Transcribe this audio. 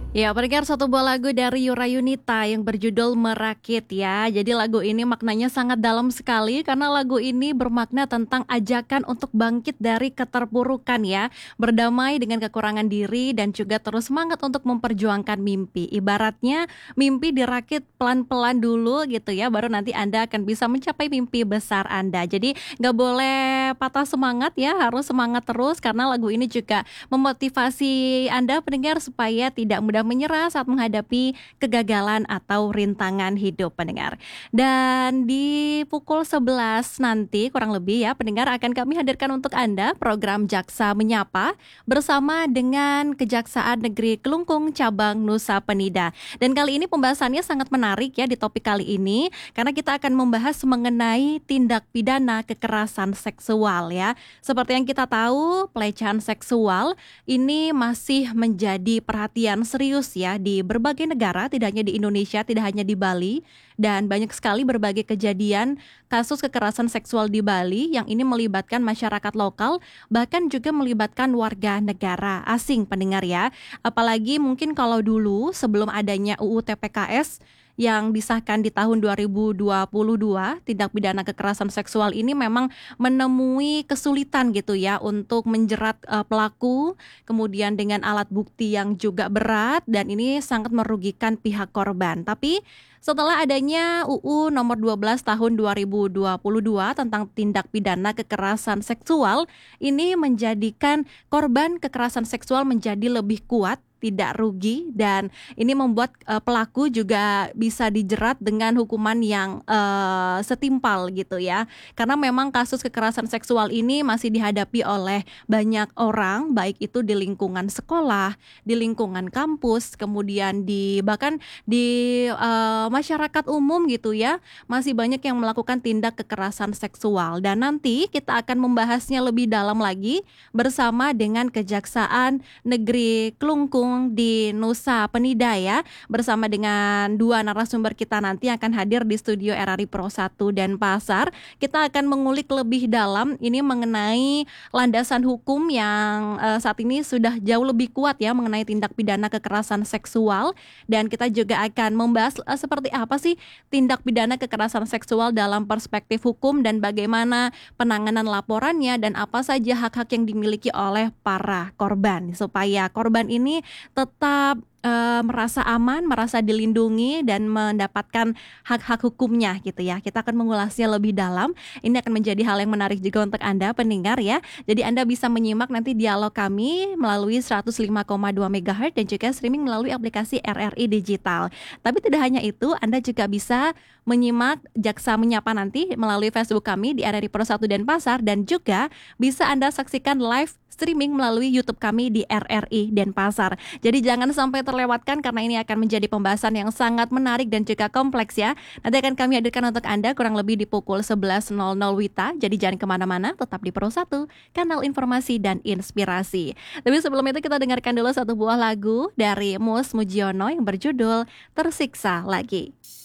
Ya, pendengar satu buah lagu dari Yura Yunita yang berjudul Merakit ya. Jadi lagu ini maknanya sangat dalam sekali karena lagu ini bermakna tentang ajakan untuk bangkit dari keterpurukan ya, berdamai dengan kekurangan diri dan juga terus semangat untuk memperjuangkan mimpi. Ibaratnya mimpi dirakit pelan-pelan dulu gitu ya, baru nanti Anda akan bisa mencapai mimpi besar Anda. Jadi nggak boleh patah semangat ya, harus semangat terus karena lagu ini juga memotivasi Anda pendengar supaya tidak mudah menyerah saat menghadapi kegagalan atau rintangan hidup pendengar. Dan di pukul 11 nanti kurang lebih ya pendengar akan kami hadirkan untuk Anda program Jaksa Menyapa bersama dengan Kejaksaan Negeri Kelungkung Cabang Nusa Penida. Dan kali ini pembahasannya sangat menarik ya di topik kali ini karena kita akan membahas mengenai tindak pidana kekerasan seksual ya. Seperti yang kita tahu, pelecehan seksual ini masih menjadi perhatian serius ya di berbagai negara, tidak hanya di Indonesia, tidak hanya di Bali, dan banyak sekali berbagai kejadian kasus kekerasan seksual di Bali yang ini melibatkan masyarakat lokal, bahkan juga melibatkan warga negara asing pendengar ya. Apalagi mungkin kalau dulu sebelum adanya UU TPKS yang disahkan di tahun 2022, tindak pidana kekerasan seksual ini memang menemui kesulitan gitu ya untuk menjerat pelaku, kemudian dengan alat bukti yang juga berat dan ini sangat merugikan pihak korban. Tapi setelah adanya UU nomor 12 tahun 2022 tentang tindak pidana kekerasan seksual, ini menjadikan korban kekerasan seksual menjadi lebih kuat, tidak rugi dan ini membuat pelaku juga bisa dijerat dengan hukuman yang setimpal gitu ya. Karena memang kasus kekerasan seksual ini masih dihadapi oleh banyak orang, baik itu di lingkungan sekolah, di lingkungan kampus, kemudian bahkan di masyarakat umum gitu ya. Masih banyak yang melakukan tindak kekerasan seksual dan nanti kita akan membahasnya lebih dalam lagi bersama dengan Kejaksaan Negeri Kelungkung di Nusa Penida ya, bersama dengan dua narasumber kita nanti akan hadir di studio RRI Pro 1 Denpasar. Kita akan mengulik lebih dalam ini mengenai landasan hukum yang saat ini sudah jauh lebih kuat ya mengenai tindak pidana kekerasan seksual dan kita juga akan membahas seperti apa sih tindak pidana kekerasan seksual dalam perspektif hukum dan bagaimana penanganan laporannya dan apa saja hak-hak yang dimiliki oleh para korban supaya korban ini tetap merasa aman, merasa dilindungi dan mendapatkan hak-hak hukumnya gitu ya. Kita akan mengulasnya lebih dalam. Ini akan menjadi hal yang menarik juga untuk Anda pendengar ya. Jadi Anda bisa menyimak nanti dialog kami melalui 105,2 MHz dan juga streaming melalui aplikasi RRI Digital. Tapi tidak hanya itu, Anda juga bisa menyimak Jaksa Menyapa nanti melalui Facebook kami di RRI Pro 1 Denpasar dan juga bisa Anda saksikan live streaming melalui YouTube kami di RRI Denpasar. Jadi jangan sampai terlewatkan karena ini akan menjadi pembahasan yang sangat menarik dan juga kompleks ya. Nanti akan kami hadirkan untuk Anda kurang lebih di pukul 11.00 WITA. Jadi jangan kemana-mana, tetap di Pro 1, kanal informasi dan inspirasi. Tapi sebelum itu kita dengarkan dulu satu buah lagu dari Mus Mujiono yang berjudul Tersiksa Lagi.